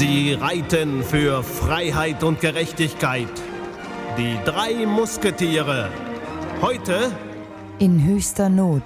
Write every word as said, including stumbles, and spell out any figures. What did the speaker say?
Sie reiten für Freiheit und Gerechtigkeit. Die drei Musketiere. Heute in höchster Not.